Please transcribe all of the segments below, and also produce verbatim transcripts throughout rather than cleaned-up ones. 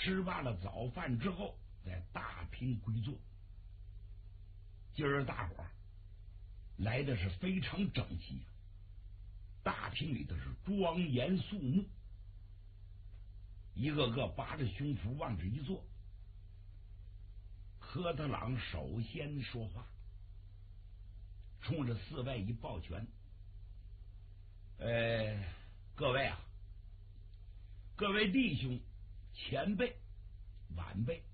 吃罢了早饭之后，在大厅归坐。今儿大伙儿来的是非常整齐，大厅里头是庄严肃穆，一个个扒着胸脯往这一坐。科特朗首先说话，冲着四外一抱拳：“呃，各位啊，各位弟兄、前辈、晚辈，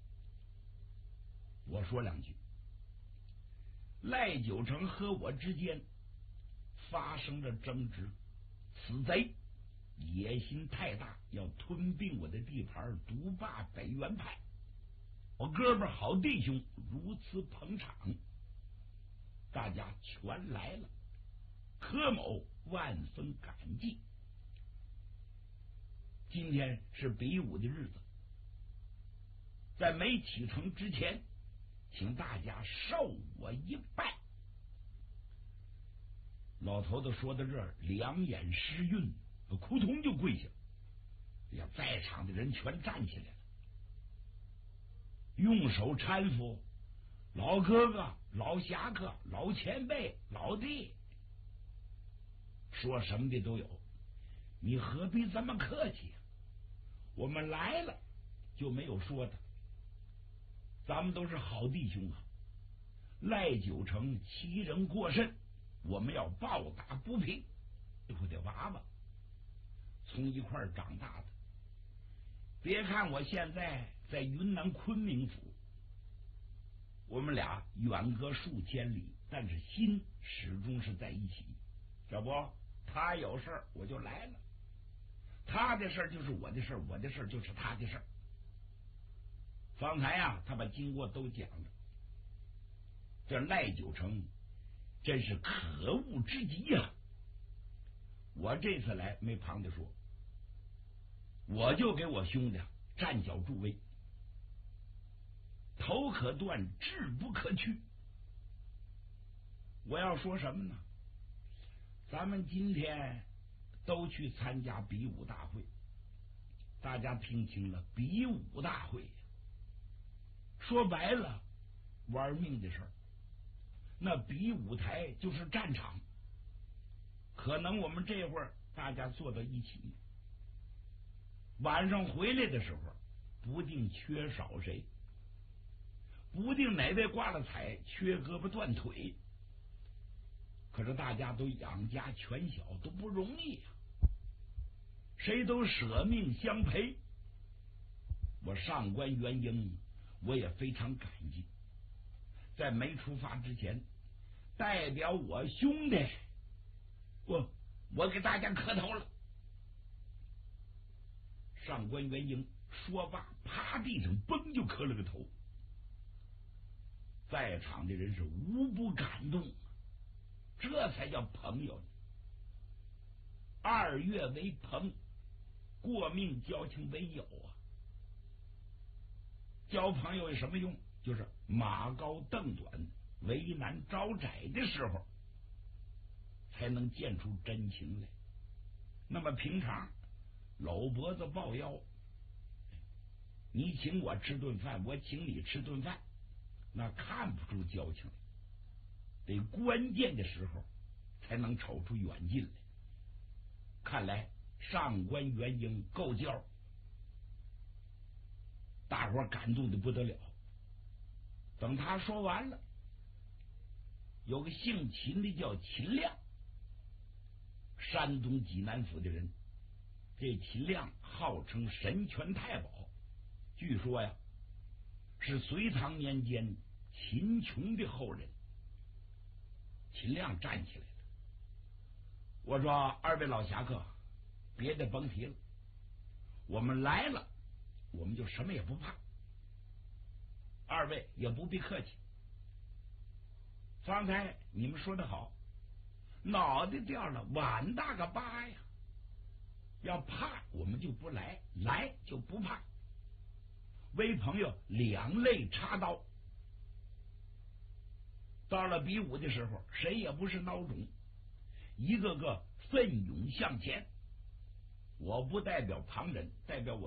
我说两句。赖九成和我之间发生了争执，此贼野心太大，要吞并我的地盘，独霸北原派。我哥们好弟兄如此捧场，大家全来了，柯某万分感激。今天是比武的日子，在没启程之前，请大家受我一拜。”老头子说到这儿，两眼失晕，扑通就跪下。哎呀，在场的人全站起来了，用手搀扶：“老哥哥、老侠客、老前辈、老弟。”说什么的都有，你何必这么客气啊？我们来了就没有说的，咱们都是好弟兄啊！赖九成欺人过甚，我们要报答不平。我的娃娃从一块长大的，别看我现在在云南昆明府，我们俩远隔数千里，但是心始终是在一起。这不，他有事儿我就来了，他的事儿就是我的事儿，我的事儿就是他的事儿。方才啊，他把经过都讲了。这赖九成真是可恶之极呀、啊！我这次来没旁的说，我就给我兄弟站脚助威，头可断，志不可屈。我要说什么呢？咱们今天都去参加比武大会，大家听清了，比武大会说白了玩命的事儿。那比武台就是战场，可能我们这会儿大家坐到一起，晚上回来的时候不定缺少谁，不定哪位挂了彩，缺胳膊断腿。可是大家都养家全小，都不容易呀、啊，谁都舍命相陪。我上官元英，我也非常感激。在没出发之前，代表我兄弟，我我给大家磕头了。上官元英说罢，趴地上嘣就磕了个头。在场的人是无不感动，这才叫朋友呢。二月为朋，过命交情为友啊。交朋友有什么用？就是马高凳短，为难招窄的时候，才能见出真情来。那么平常搂脖子抱腰，你请我吃顿饭，我请你吃顿饭，那看不出交情来，得关键的时候才能瞅出远近来。看来上官元英够交，大伙感动的不得了。等他说完了，有个姓秦的叫秦亮，山东济南府的人。这秦亮号称神权太保，据说呀是隋唐年间秦琼的后人。秦亮站起来了，我说二位老侠客，别的甭提了，我们来了，我们就什么也不怕，二位也不必客气。方才你们说的好，脑袋掉了碗大个疤呀，要怕我们就不来，来就不怕。为朋友两肋插刀，到了比武的时候，谁也不是孬种，一个个奋勇向前。我不代表旁人，代表我